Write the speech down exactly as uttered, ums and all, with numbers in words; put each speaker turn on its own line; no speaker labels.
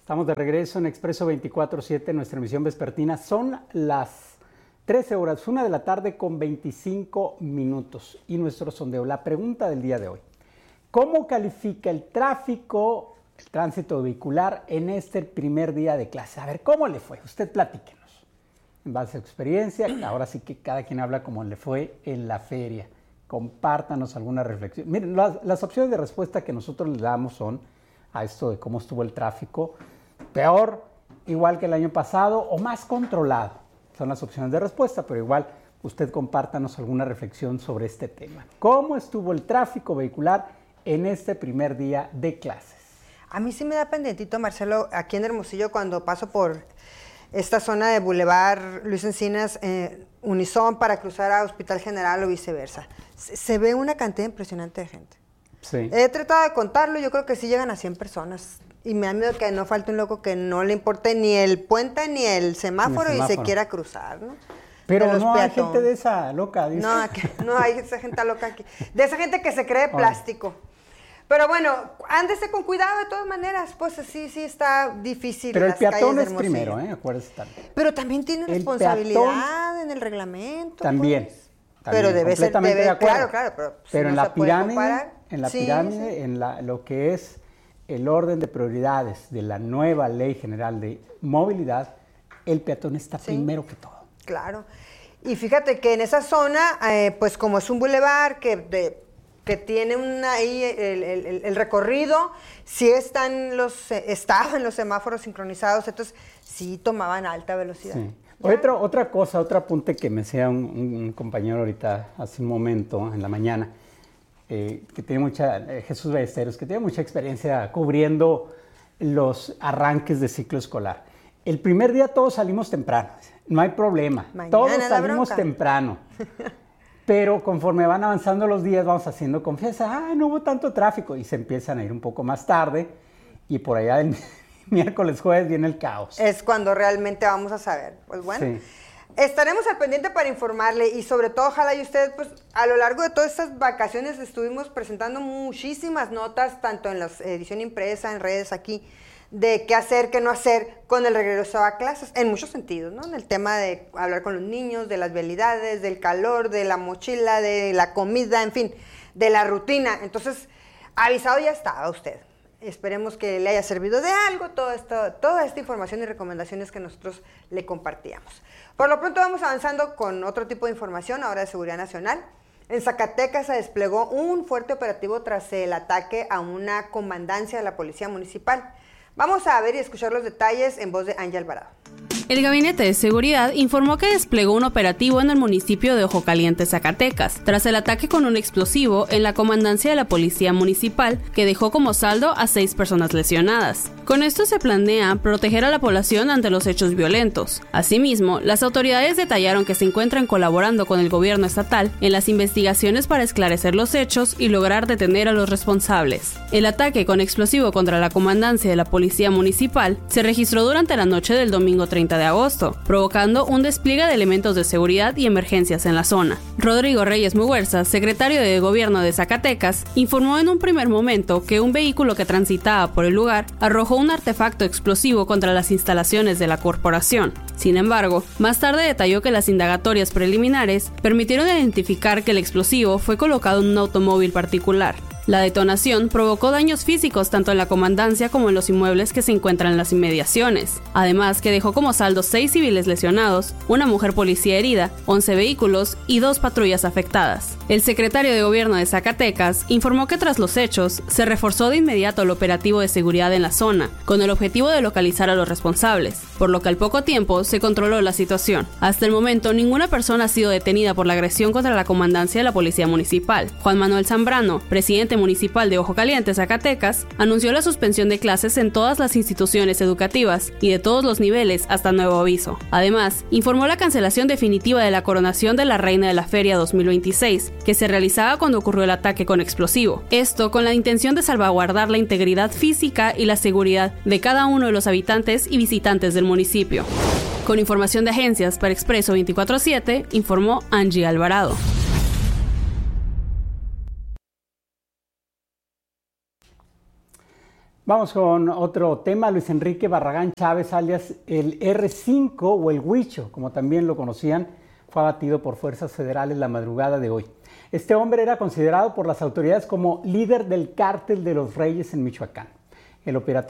Estamos de regreso en Expreso veinticuatro siete, nuestra emisión vespertina. Son las trece horas, una de la tarde con veinticinco minutos. Y nuestro sondeo, la pregunta del día de hoy. ¿Cómo califica el tráfico, el tránsito vehicular en este primer día de clase? A ver, ¿cómo le fue? Usted platíquenos. En base a su experiencia, ahora sí que cada quien habla como le fue en la feria. Compártanos alguna reflexión. Miren, las, las opciones de respuesta que nosotros le damos son a esto de cómo estuvo el tráfico, peor, igual que el año pasado o más controlado. Son las opciones de respuesta, pero igual usted compártanos alguna reflexión sobre este tema. ¿Cómo estuvo el tráfico vehicular en este primer día de clases?
A mí sí me da pendientito, Marcelo, aquí en Hermosillo, cuando paso por esta zona de Boulevard Luis Encinas, eh, Unison, para cruzar a Hospital General o viceversa. Se, se ve una cantidad impresionante de gente. Sí. He tratado de contarlo, yo creo que sí llegan a cien personas. Y me da miedo que no falte un loco que no le importe ni el puente ni el semáforo, ni el semáforo. Y se quiera cruzar, ¿no?
Pero no hay gente de esa loca, dice.
No, no hay esa gente loca aquí. De esa gente que se cree plástico. Pero bueno, ándese con cuidado de todas maneras, pues sí, sí está difícil.
Pero el peatón es primero, ¿eh? Acuérdese también.
Pero también tiene el responsabilidad en el reglamento.
También.
Pues.
también
pero debe ser, debe,
de acuerdo.
claro, claro. Pero,
pero
si
en,
no
la pirámide, en la
sí,
pirámide,
sí.
en la, lo que es el orden de prioridades de la nueva Ley General de Movilidad, el peatón está sí. primero que todo.
Claro. Y fíjate que en esa zona, eh, pues como es un bulevar que... De, que tiene una, ahí el, el, el recorrido, sí están los, estaban los semáforos sincronizados, entonces sí tomaban alta velocidad. Sí.
Otra, otra cosa, otro apunte que me decía un, un compañero ahorita, hace un momento, en la mañana, eh, que tiene mucha, eh, Jesús Ballesteros, que tiene mucha experiencia cubriendo los arranques de ciclo escolar. El primer día todos salimos temprano, no hay problema, Mañana todos salimos temprano. Pero conforme van avanzando los días, vamos haciendo confianza. Ah, no hubo tanto tráfico. Y se empiezan a ir un poco más tarde. Y por allá el miércoles, jueves viene el caos.
Es cuando realmente vamos a saber. Pues bueno, sí. Estaremos al pendiente para informarle. Y sobre todo, ojalá y usted, pues a lo largo de todas estas vacaciones estuvimos presentando muchísimas notas, tanto en la edición impresa, en redes aquí, de qué hacer, qué no hacer con el regreso a clases, en muchos sentidos, ¿no? En el tema de hablar con los niños, de las vialidades, del calor, de la mochila, de la comida, en fin, de la rutina. Entonces, avisado ya estaba usted. Esperemos que le haya servido de algo todo esto, toda esta información y recomendaciones que nosotros le compartíamos. Por lo pronto vamos avanzando con otro tipo de información, ahora de seguridad nacional. En Zacatecas se desplegó un fuerte operativo tras el ataque a una comandancia de la Policía Municipal. Vamos a ver y escuchar los detalles en voz de Ángel Alvarado.
El Gabinete de Seguridad informó que desplegó un operativo en el municipio de Ojo Caliente, Zacatecas, tras el ataque con un explosivo en la comandancia de la Policía Municipal, que dejó como saldo a seis personas lesionadas. Con esto se planea proteger a la población ante los hechos violentos. Asimismo, las autoridades detallaron que se encuentran colaborando con el gobierno estatal en las investigaciones para esclarecer los hechos y lograr detener a los responsables. El ataque con explosivo contra la comandancia de la Policía Municipal se registró durante la noche del domingo treinta de agosto, provocando un despliegue de elementos de seguridad y emergencias en la zona. Rodrigo Reyes Muguerza, secretario de Gobierno de Zacatecas, informó en un primer momento que un vehículo que transitaba por el lugar arrojó un artefacto explosivo contra las instalaciones de la corporación. Sin embargo, más tarde detalló que las indagatorias preliminares permitieron identificar que el explosivo fue colocado en un automóvil particular. La detonación provocó daños físicos tanto en la comandancia como en los inmuebles que se encuentran en las inmediaciones. Además, que dejó como saldo seis civiles lesionados, una mujer policía herida, once vehículos y dos patrullas afectadas. El secretario de Gobierno de Zacatecas informó que tras los hechos, se reforzó de inmediato el operativo de seguridad en la zona, con el objetivo de localizar a los responsables, por lo que al poco tiempo se controló la situación. Hasta el momento, ninguna persona ha sido detenida por la agresión contra la comandancia de la Policía Municipal. Juan Manuel Zambrano, presidente municipal de Ojo Caliente, Zacatecas, anunció la suspensión de clases en todas las instituciones educativas y de todos los niveles hasta nuevo aviso. Además, informó la cancelación definitiva de la coronación de la Reina de la Feria dos mil veintiséis, que se realizaba cuando ocurrió el ataque con explosivo. Esto con la intención de salvaguardar la integridad física y la seguridad de cada uno de los habitantes y visitantes del municipio. Con información de agencias para Expreso veinticuatro siete, informó Angie Alvarado.
Vamos con otro tema. Luis Enrique Barragán Chávez, alias el erre cinco o el Huicho, como también lo conocían, fue abatido por fuerzas federales la madrugada de hoy. Este hombre era considerado por las autoridades como líder del cártel de los Reyes en Michoacán. El operativo